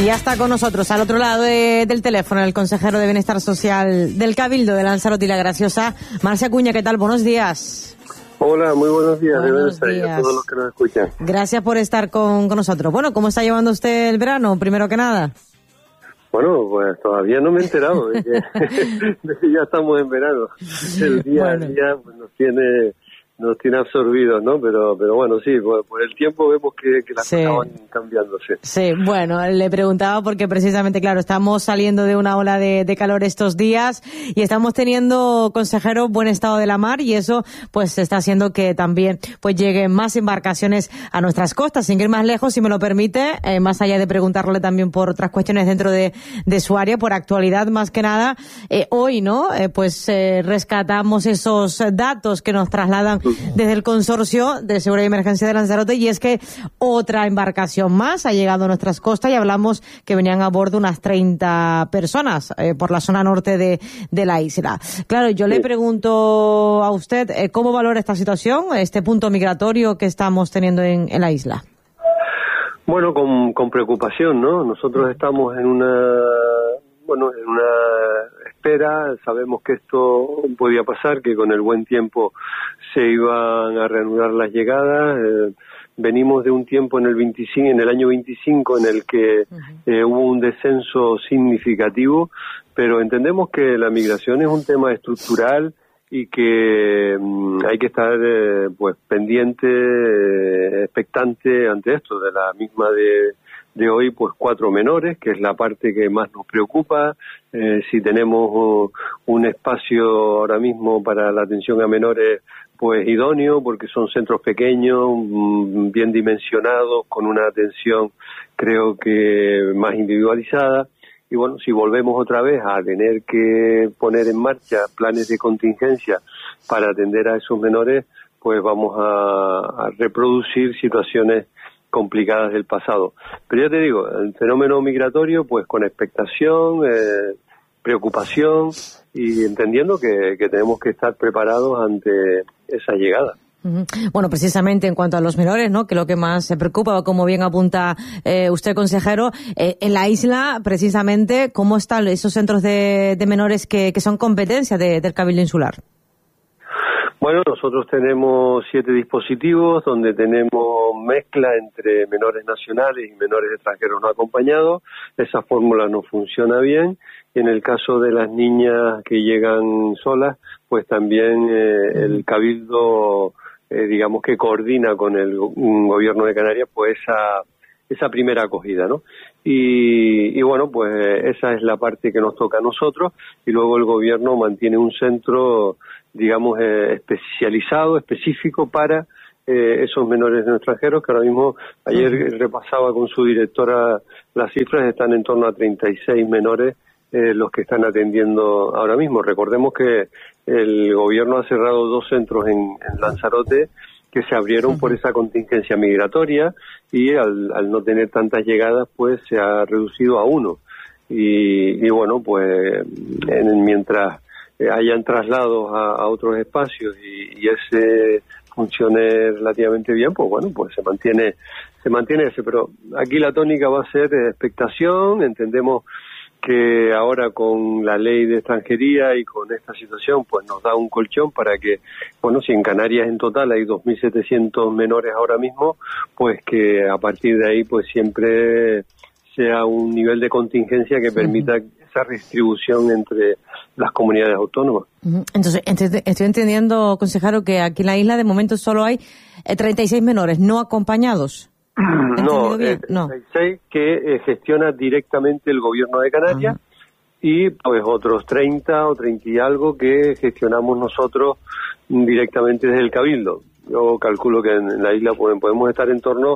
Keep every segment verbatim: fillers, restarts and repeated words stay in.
Y ya está con nosotros al otro lado de, del teléfono el consejero de Bienestar Social del Cabildo de Lanzarote y La Graciosa, Marci Acuña. ¿Qué tal? Buenos días. Hola, muy buenos días. Buenos de días. A todos los que nos escuchan. Gracias por estar con, con nosotros. Bueno, ¿cómo está llevando usted el verano, primero que nada? Bueno, pues todavía no me he enterado de que, de que ya estamos en verano. El día a bueno. día pues, nos tiene nos tiene absorbidos, ¿no? Pero pero bueno, sí, por, por el tiempo vemos que, que las sí. cosas van cambiándose. Sí, bueno, le preguntaba porque precisamente, claro, estamos saliendo de una ola de, de calor estos días y estamos teniendo, consejero, buen estado de la mar y eso pues está haciendo que también pues lleguen más embarcaciones a nuestras costas. Sin ir más lejos, si me lo permite, eh, más allá de preguntarle también por otras cuestiones dentro de, de su área, por actualidad más que nada, eh, hoy, ¿no? Eh, pues eh, rescatamos esos datos que nos trasladan desde el Consorcio de Seguridad y Emergencia de Lanzarote, y es que otra embarcación más ha llegado a nuestras costas y hablamos que venían a bordo unas treinta personas eh, por la zona norte de, de la isla. Claro, yo sí. le pregunto a usted, eh, ¿cómo valora esta situación, este punto migratorio que estamos teniendo en, en la isla? Bueno, con, con preocupación, ¿no? Nosotros estamos en una... Bueno, en una espera, sabemos que esto podía pasar, que con el buen tiempo se iban a reanudar las llegadas. Eh, venimos de un tiempo en el veinticinco, en el año veinticinco en el que eh, hubo un descenso significativo, pero entendemos que la migración es un tema estructural y que mm, hay que estar eh, pues pendiente, eh, expectante ante esto, de la misma de de hoy, pues cuatro menores, que es la parte que más nos preocupa. Eh, si tenemos uh, un espacio ahora mismo para la atención a menores, pues idóneo, porque son centros pequeños, mm, bien dimensionados, con una atención creo que más individualizada. Y bueno, si volvemos otra vez a tener que poner en marcha planes de contingencia para atender a esos menores, pues vamos a, a reproducir situaciones complicadas del pasado. Pero ya te digo, el fenómeno migratorio, pues con expectación, eh, preocupación y entendiendo que, que tenemos que estar preparados ante esa llegada. Bueno, precisamente en cuanto a los menores, ¿no? Que lo que más se preocupa, como bien apunta eh, usted, consejero, eh, en la isla, precisamente, ¿cómo están esos centros de, de menores que, que son competencia de, del Cabildo Insular? Bueno, nosotros tenemos siete dispositivos donde tenemos mezcla entre menores nacionales y menores extranjeros no acompañados. Esa fórmula no funciona bien. Y en el caso de las niñas que llegan solas, pues también eh, el Cabildo, eh, digamos que coordina con el gobierno de Canarias, pues esa esa primera acogida, ¿no? Y, y bueno, pues esa es la parte que nos toca a nosotros, y luego el gobierno mantiene un centro, digamos, eh, especializado, específico para eh, esos menores no extranjeros, que ahora mismo, ayer uh-huh. repasaba con su directora las cifras, están en torno a treinta y seis menores eh, los que están atendiendo ahora mismo. Recordemos que el gobierno ha cerrado dos centros en, en Lanzarote, que se abrieron por esa contingencia migratoria, y al, al no tener tantas llegadas, pues se ha reducido a uno. Y, y bueno, pues en, mientras hayan traslados a, a otros espacios y, y ese funcione relativamente bien, pues bueno, pues se mantiene, se mantiene ese. Pero aquí la tónica va a ser expectación. Entendemos que ahora con la ley de extranjería y con esta situación, pues nos da un colchón para que, bueno, si en Canarias en total hay dos mil setecientos menores ahora mismo, pues que a partir de ahí, pues siempre sea un nivel de contingencia que permita uh-huh. esa redistribución entre las comunidades autónomas. Uh-huh. Entonces, ent- estoy entendiendo, consejero, que aquí en la isla de momento solo hay eh, treinta y seis menores no acompañados. No, eh, no, treinta y seis que eh, gestiona directamente el gobierno de Canarias, uh-huh. y pues otros treinta o treinta y algo que gestionamos nosotros directamente desde el Cabildo. Yo calculo que en la isla pueden, podemos estar en torno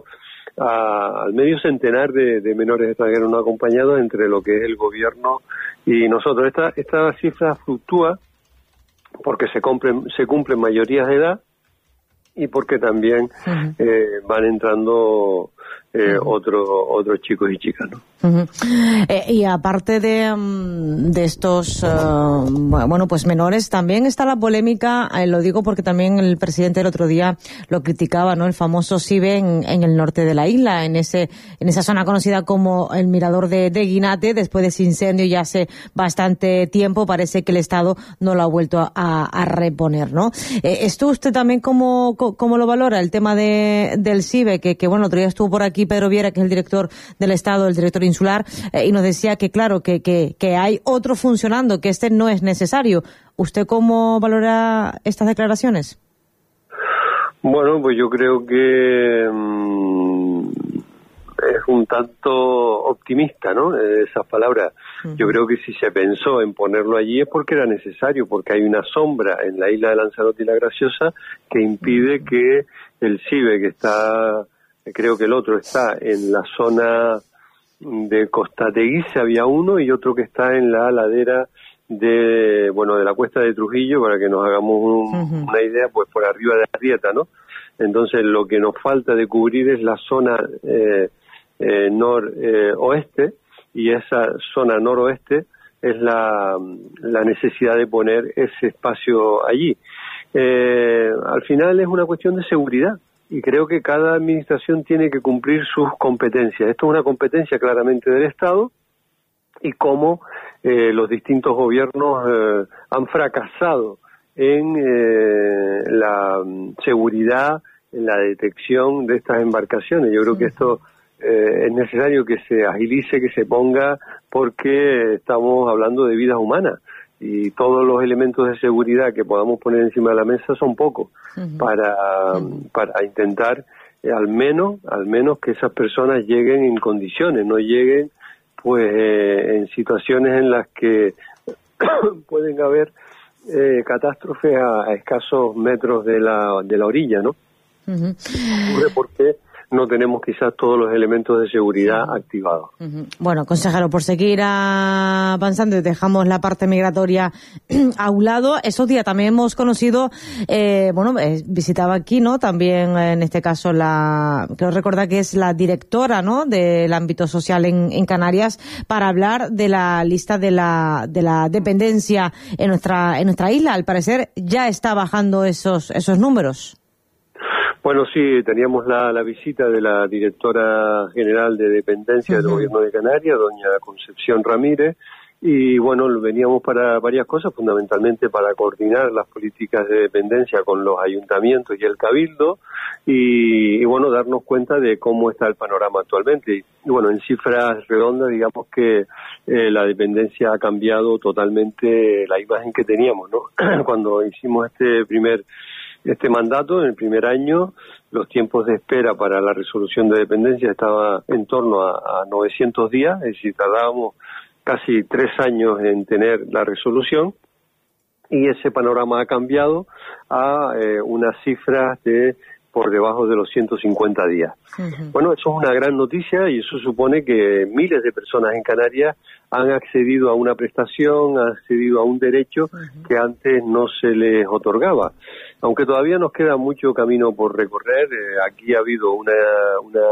a, al medio centenar de, de menores extranjeros no acompañados entre lo que es el gobierno y nosotros. Esta, esta cifra fluctúa porque se cumplen, se cumplen mayorías de edad, y porque también uh-huh. eh, van entrando eh, uh-huh. otros otros chicos y chicas, ¿no? Uh-huh. Eh, y aparte de, de estos uh, bueno pues menores, también está la polémica, eh, lo digo porque también el presidente el otro día lo criticaba, ¿no? El famoso SIBE en, en el norte de la isla, en ese en esa zona conocida como el mirador de, de Guinate. Después de ese incendio ya hace bastante tiempo, parece que el Estado no lo ha vuelto a, a reponer, ¿no? Eh, ¿Esto usted también cómo, cómo lo valora, el tema de del SIBE? Que, que bueno, otro día estuvo por aquí Pedro Viera, que es el director del Estado, el director insular, eh, y nos decía que claro, que, que, que hay otro funcionando, que este no es necesario. ¿Usted cómo valora estas declaraciones? Bueno, pues yo creo que mmm, es un tanto optimista, ¿no? Esas palabras. Uh-huh. Yo creo que si se pensó en ponerlo allí es porque era necesario, porque hay una sombra en la isla de Lanzarote y La Graciosa que impide uh-huh. que el SIBE, que está, creo que el otro está en la zona de Costa Teguise, había uno, y otro que está en la ladera de, bueno, de la cuesta de Trujillo, para que nos hagamos un, uh-huh. una idea, pues por arriba de Arrieta, ¿no? Entonces lo que nos falta de cubrir es la zona eh, eh, noroeste, eh, y esa zona noroeste es la, la necesidad de poner ese espacio allí. Eh, al final es una cuestión de seguridad, y creo que cada administración tiene que cumplir sus competencias. Esto es una competencia claramente del Estado, y cómo eh, los distintos gobiernos eh, han fracasado en eh, la seguridad, en la detección de estas embarcaciones. Yo creo sí. que esto eh, es necesario que se agilice, que se ponga, porque estamos hablando de vidas humanas, y todos los elementos de seguridad que podamos poner encima de la mesa son pocos uh-huh. para, uh-huh. para intentar eh, al menos, al menos que esas personas lleguen en condiciones, no lleguen pues eh, en situaciones en las que pueden haber eh, catástrofes a, a escasos metros de la de la orilla, ¿no? Uh-huh. Porque no tenemos quizás todos los elementos de seguridad uh-huh. activados. Uh-huh. Bueno, consejero, por seguir avanzando y dejamos la parte migratoria a un lado, esos días también hemos conocido, eh, bueno, eh, visitaba aquí, ¿no? También en este caso la, creo recordar que es la directora, ¿no? Del ámbito social en, en Canarias, para hablar de la lista de la de la dependencia en nuestra en nuestra isla. Al parecer ya está bajando esos esos números. Bueno, sí, teníamos la, la visita de la directora general de dependencia uh-huh. del Gobierno de Canarias, doña Concepción Ramírez, y bueno, veníamos para varias cosas, fundamentalmente para coordinar las políticas de dependencia con los ayuntamientos y el Cabildo, y, y bueno, darnos cuenta de cómo está el panorama actualmente. Y bueno, en cifras redondas, digamos que eh, la dependencia ha cambiado totalmente la imagen que teníamos, ¿no? Cuando hicimos este primer Este mandato, en el primer año, los tiempos de espera para la resolución de dependencia estaba en torno a, a novecientos días, es decir, tardábamos casi tres años en tener la resolución, y ese panorama ha cambiado a eh, unas cifras de por debajo de los ciento cincuenta días. Uh-huh. Bueno, eso es una gran noticia, y eso supone que miles de personas en Canarias han accedido a una prestación, han accedido a un derecho uh-huh. que antes no se les otorgaba. Aunque todavía nos queda mucho camino por recorrer, eh, aquí ha habido una, una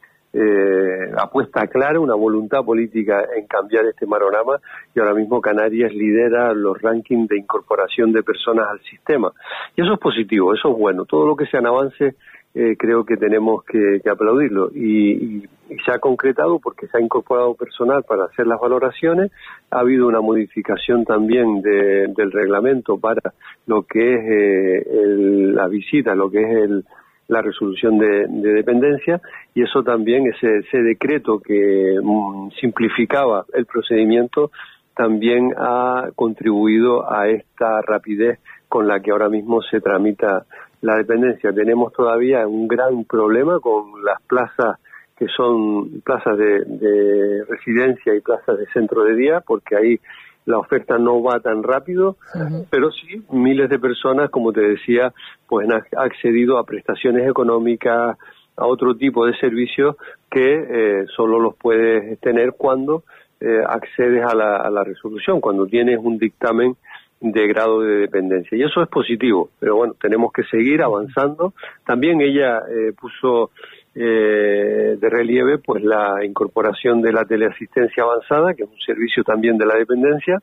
eh, apuesta clara, una voluntad política en cambiar este panorama, y ahora mismo Canarias lidera los rankings de incorporación de personas al sistema. Y eso es positivo, eso es bueno. Todo lo que sean avances eh, creo que tenemos que, que aplaudirlo, y, y, y se ha concretado porque se ha incorporado personal para hacer las valoraciones. Ha habido una modificación también de, del reglamento para lo que es eh, el, la visita, lo que es el, la resolución de, de dependencia, y eso también, ese, ese decreto que mm, simplificaba el procedimiento, también ha contribuido a esta rapidez con la que ahora mismo se tramita la dependencia. Tenemos todavía un gran problema con las plazas que son plazas de, de residencia y plazas de centro de día, porque ahí la oferta no va tan rápido, uh-huh. pero sí miles de personas, como te decía, pues han accedido a prestaciones económicas, a otro tipo de servicios que eh, solo los puedes tener cuando eh, accedes a la, a la resolución, cuando tienes un dictamen de grado de dependencia. Y eso es positivo, pero bueno, tenemos que seguir avanzando. También ella eh, puso eh, de relieve pues la incorporación de la teleasistencia avanzada, que es un servicio también de la dependencia,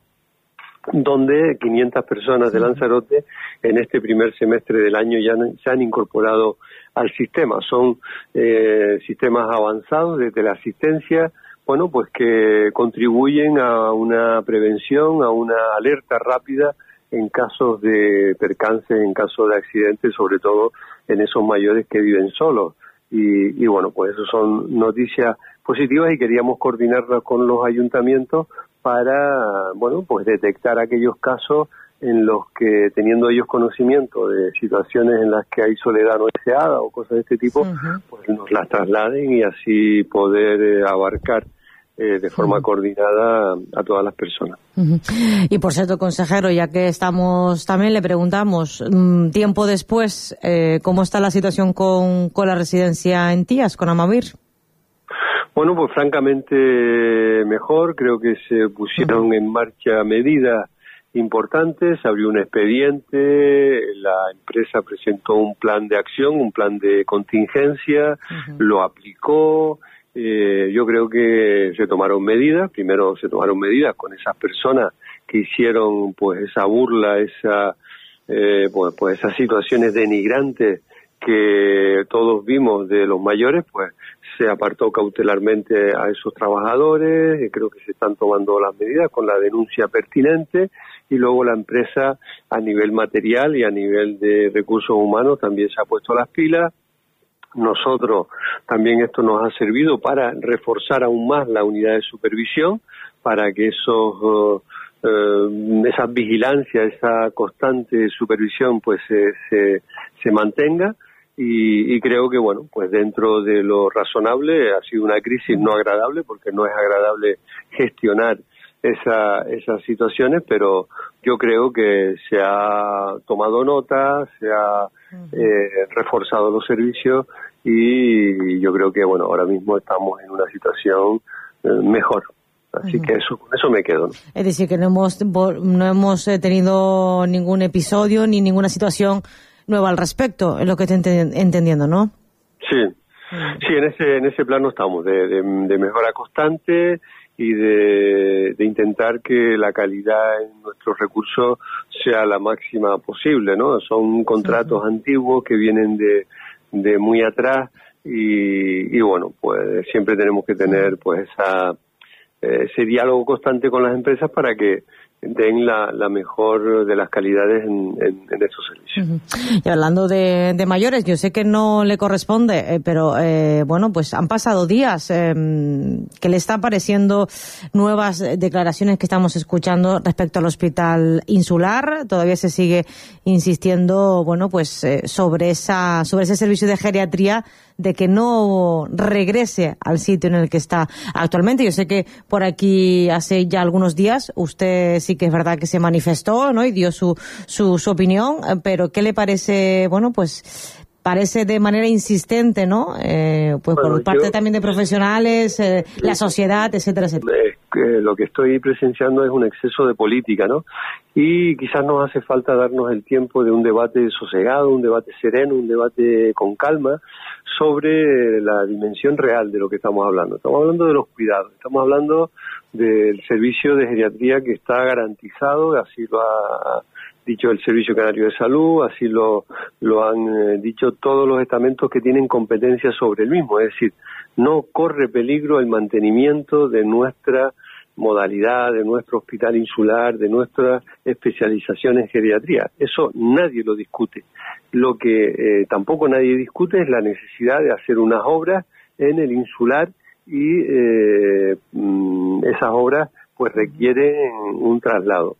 donde quinientas personas de Lanzarote en este primer semestre del año ya se han incorporado al sistema. Son eh, sistemas avanzados de teleasistencia, bueno, pues que contribuyen a una prevención, a una alerta rápida en casos de percances, en casos de accidentes, sobre todo en esos mayores que viven solos. Y, y bueno, pues eso son noticias positivas y queríamos coordinarlas con los ayuntamientos para, bueno, pues detectar aquellos casos en los que, teniendo ellos conocimiento de situaciones en las que hay soledad no deseada o cosas de este tipo, uh-huh. pues nos las trasladen y así poder eh, abarcar eh, de forma uh-huh. coordinada a todas las personas. Uh-huh. Y por cierto, consejero, ya que estamos, también le preguntamos, mmm, tiempo después, eh, ¿cómo está la situación con, con la residencia en Tías, con Amavir? Bueno, pues francamente mejor. Creo que se pusieron uh-huh. en marcha medidas importantes, se abrió un expediente, la empresa presentó un plan de acción, un plan de contingencia, uh-huh. lo aplicó. Eh, yo creo que se tomaron medidas. Primero se tomaron medidas con esas personas que hicieron pues esa burla, esa eh, pues, pues esas situaciones denigrantes que todos vimos de los mayores. Pues se apartó cautelarmente a esos trabajadores, y creo que se están tomando las medidas con la denuncia pertinente, y luego la empresa a nivel material y a nivel de recursos humanos también se ha puesto las pilas. Nosotros también esto nos ha servido para reforzar aún más la unidad de supervisión, para que esos uh, uh, esa vigilancia, esa constante supervisión pues se, se, se mantenga. Y, y creo que, bueno, pues dentro de lo razonable ha sido una crisis no agradable, porque no es agradable gestionar esa, esas situaciones, pero yo creo que se ha tomado nota, se ha eh, reforzado los servicios, y yo creo que, bueno, ahora mismo estamos en una situación eh, mejor. Así uh-huh. que eso, con eso me quedo, ¿no? Es decir, que no hemos, no hemos tenido ningún episodio ni ninguna situación nueva al respecto, es lo que estoy ent- entendiendo, ¿no? Sí, sí, en ese en ese plano estamos, de, de, de mejora constante y de, de intentar que la calidad en nuestros recursos sea la máxima posible, ¿no? Son contratos uh-huh. antiguos que vienen de, de muy atrás, y, y bueno, pues siempre tenemos que tener pues esa ese diálogo constante con las empresas para que den la, la mejor de las calidades en, en, en estos servicios. Uh-huh. Y hablando de, de mayores, yo sé que no le corresponde, eh, pero eh, bueno, pues han pasado días. Eh, ¿Qué le está pareciendo nuevas declaraciones que estamos escuchando respecto al hospital insular? Todavía se sigue insistiendo, bueno, pues eh, sobre esa sobre ese servicio de geriatría, de que no regrese al sitio en el que está actualmente. Yo sé que por aquí hace ya algunos días usted sí que es verdad que se manifestó, ¿no? Y dio su, su, su opinión, pero ¿qué le parece? Bueno, pues parece de manera insistente, ¿no? Eh, pues bueno, por parte yo, también de profesionales, eh, la sociedad, etcétera, etcétera. Eh, que lo que estoy presenciando es un exceso de política, ¿no? Y quizás nos hace falta darnos el tiempo de un debate sosegado, un debate sereno, un debate con calma sobre la dimensión real de lo que estamos hablando. Estamos hablando de los cuidados, estamos hablando del servicio de geriatría que está garantizado, así lo ha dicho el Servicio Canario de Salud, así lo, lo han eh, dicho todos los estamentos que tienen competencia sobre el mismo. Es decir, no corre peligro el mantenimiento de nuestra modalidad, de nuestro hospital insular, de nuestra especialización en geriatría. Eso nadie lo discute. Lo que eh, tampoco nadie discute es la necesidad de hacer unas obras en el insular, y eh, esas obras pues requieren un traslado.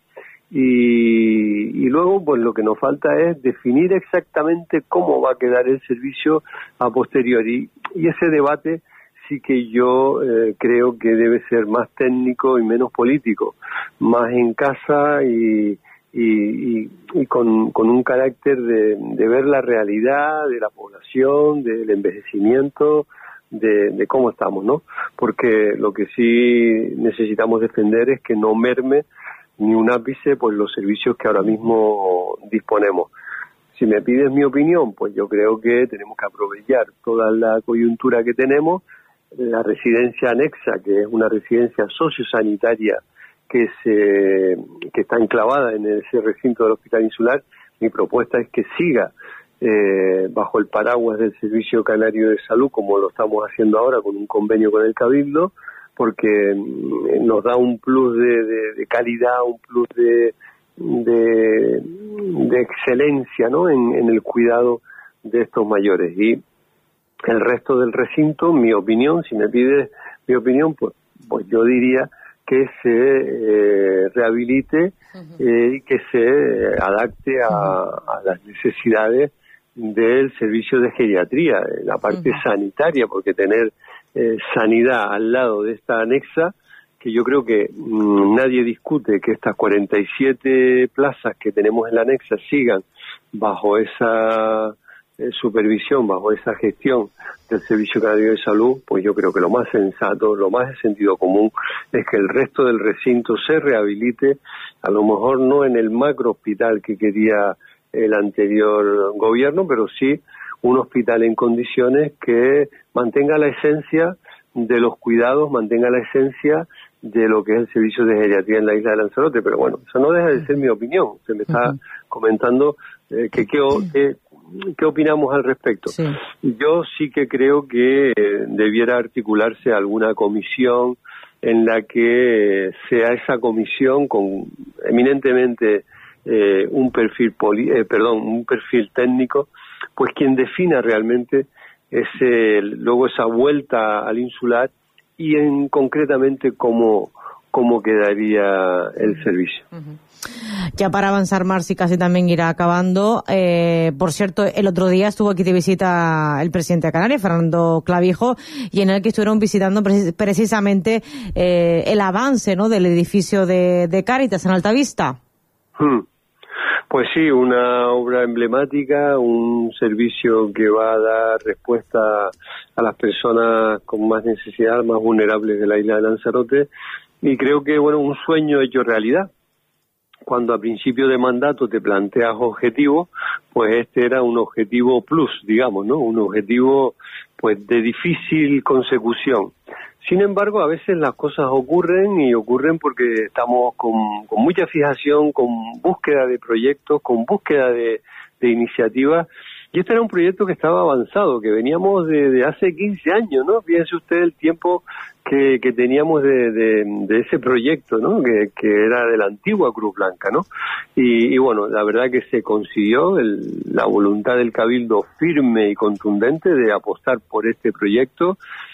Y, y luego pues lo que nos falta es definir exactamente cómo va a quedar el servicio a posteriori, y ese debate sí que yo eh, creo que debe ser más técnico y menos político, más en casa y, y, y, y con, con un carácter de, de ver la realidad de la población, del envejecimiento, de, de cómo estamos, ¿no? Porque lo que sí necesitamos defender es que no merme ni un ápice por los servicios que ahora mismo disponemos. si me pides mi opinión, pues yo creo que tenemos que aprovechar toda la coyuntura que tenemos. La residencia anexa, que es una residencia sociosanitaria que se que está enclavada en ese recinto del Hospital Insular, mi propuesta es que siga eh, bajo el paraguas del Servicio Canario de Salud, como lo estamos haciendo ahora con un convenio con el Cabildo, porque nos da un plus de, de, de calidad, un plus de, de, de excelencia, ¿no?, en, en el cuidado de estos mayores. Y el resto del recinto, mi opinión, si me pides mi opinión, pues, pues yo diría que se eh, rehabilite eh, y que se adapte a, a las necesidades del servicio de geriatría, la parte uh-huh. sanitaria, porque tener eh, sanidad al lado de esta anexa, que yo creo que mmm, nadie discute que estas cuarenta y siete plazas que tenemos en la anexa sigan bajo esa eh, supervisión, bajo esa gestión del Servicio Canario de Salud, pues yo creo que lo más sensato, lo más de sentido común es que el resto del recinto se rehabilite, a lo mejor no en el macro hospital que quería el anterior gobierno, pero sí un hospital en condiciones que mantenga la esencia de los cuidados, mantenga la esencia de lo que es el servicio de geriatría en la isla de Lanzarote. Pero bueno, eso no deja de ser mi opinión. Se me está uh-huh. comentando eh, que qué que, qué opinamos al respecto. Sí. Yo sí que creo que eh, debiera articularse alguna comisión en la que sea esa comisión con eminentemente eh, un perfil poli, eh, perdón, un perfil técnico, pues quien defina realmente ese luego esa vuelta al insular y en concretamente cómo cómo quedaría el servicio. Uh-huh. Ya para avanzar, Marci, casi también irá acabando. Eh, por cierto, el otro día estuvo aquí de visita el presidente de Canarias, Fernando Clavijo, y en el que estuvieron visitando precis- precisamente eh, el avance, ¿no?, del edificio de, de Cáritas en Altavista. Hmm. Pues sí, una obra emblemática, un servicio que va a dar respuesta a las personas con más necesidad, más vulnerables de la isla de Lanzarote, y creo que, bueno, un sueño hecho realidad. Cuando a principio de mandato te planteas objetivos, pues este era un objetivo plus, digamos, ¿no? Un objetivo, pues, de difícil consecución. Sin embargo, a veces las cosas ocurren y ocurren porque estamos con, con mucha fijación, con búsqueda de proyectos, con búsqueda de, de iniciativas. Y este era un proyecto que estaba avanzado, que veníamos de, de hace quince años, ¿no? Fíjense usted el tiempo que, que teníamos de, de, de ese proyecto, ¿no? Que, que era de la antigua Cruz Blanca, ¿no? Y, y bueno, la verdad que se consiguió el, la voluntad del Cabildo firme y contundente de apostar por este proyecto.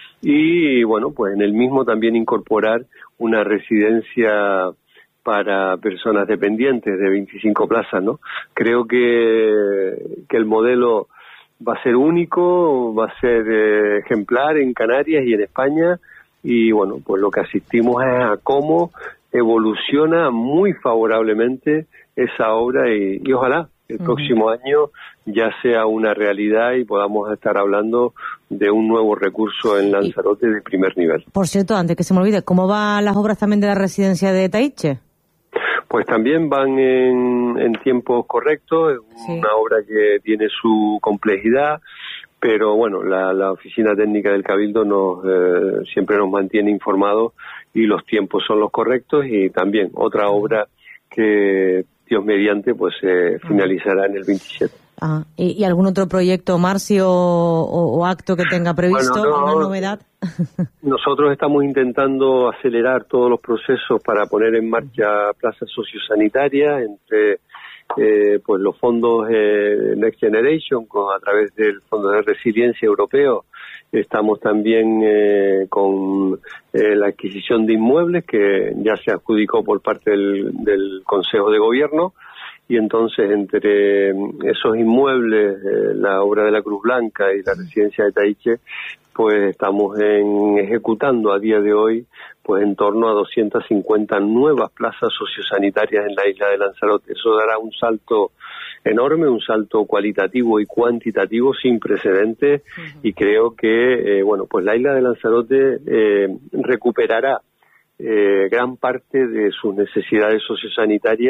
Y bueno, pues en el mismo también incorporar una residencia para personas dependientes de veinticinco plazas, ¿no? Creo que, que el modelo va a ser único, va a ser eh, ejemplar en Canarias y en España, y bueno, pues lo que asistimos es a cómo evoluciona muy favorablemente esa obra y, y ojalá el uh-huh. próximo año ya sea una realidad y podamos estar hablando de un nuevo recurso en Lanzarote de primer nivel. Por cierto, antes que se me olvide, ¿cómo van las obras también de la residencia de Taiche? Pues también van en, en tiempos correctos, es sí. una obra que tiene su complejidad, pero bueno, la, la oficina técnica del Cabildo nos eh, siempre nos mantiene informados y los tiempos son los correctos, y también otra obra que Dios mediante pues se eh, finalizará en el veintisiete. Ah, ¿y, y algún otro proyecto, Marci, o, o, o acto que tenga previsto? Bueno, no, ¿alguna novedad? Nosotros estamos intentando acelerar todos los procesos para poner en marcha plazas sociosanitarias entre eh, pues los fondos eh, Next Generation, con, a través del Fondo de Resiliencia Europeo. Estamos también eh, con eh, la adquisición de inmuebles que ya se adjudicó por parte del, del Consejo de Gobierno. Y entonces entre esos inmuebles, eh, la obra de la Cruz Blanca y la residencia de Taiche, pues estamos en, ejecutando a día de hoy pues en torno a doscientas cincuenta nuevas plazas sociosanitarias en la isla de Lanzarote. Eso dará un salto enorme, un salto cualitativo y cuantitativo sin precedentes, uh-huh. y creo que eh, bueno, pues la isla de Lanzarote eh, recuperará Eh, gran parte de sus necesidades sociosanitarias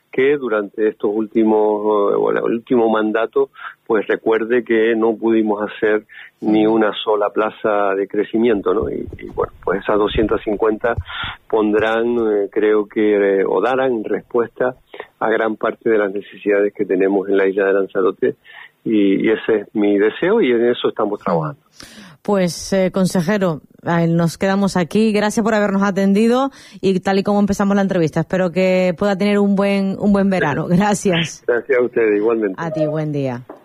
que durante estos últimos, o el último mandato, pues recuerde que no pudimos hacer ni una sola plaza de crecimiento, ¿no? Y, y bueno, pues esas doscientas cincuenta pondrán, eh, creo que, eh, o darán respuesta a gran parte de las necesidades que tenemos en la isla de Lanzarote, y, y ese es mi deseo y en eso estamos trabajando. Pues, eh, consejero, nos quedamos aquí. Gracias por habernos atendido y tal y como empezamos la entrevista. Espero que pueda tener un buen un buen verano. Gracias. Gracias a ustedes, igualmente. A ti, buen día.